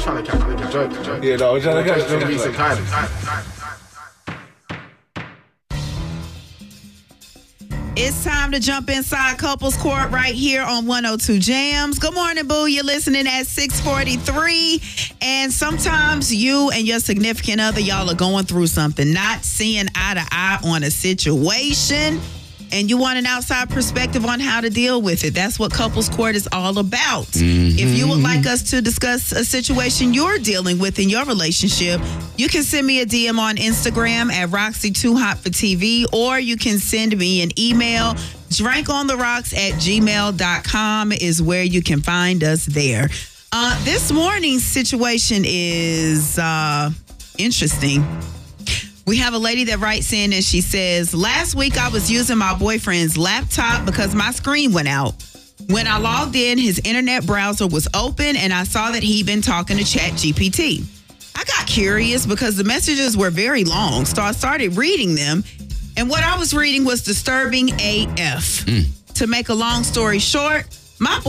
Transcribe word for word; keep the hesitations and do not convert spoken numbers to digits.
trying to catch niggas joke, joke. Yeah, no, I was trying to catch From niggas recent joke. tidings. It's time to jump inside Couples Court right here on one oh two Jams. Good morning, boo. You're listening at six forty-three. And sometimes you and your significant other, y'all are going through something, not seeing eye to eye on a situation, and you want an outside perspective on how to deal with it. That's what Couples Court is all about. Mm-hmm. If you would like us to discuss a situation you're dealing with in your relationship, you can send me a D M on Instagram at Roxy Too Hot for T V, or you can send me an email. drinkontherocks at gmail dot com is where you can find us there. Uh, this morning's situation is uh, interesting. We have a lady that writes in and she says, last week I was using my boyfriend's laptop because my screen went out. When I logged in, his internet browser was open and I saw that he'd been talking to Chat G P T. I got curious because the messages were very long, so I started reading them. And what I was reading was disturbing A F. Mm. To make a long story short, my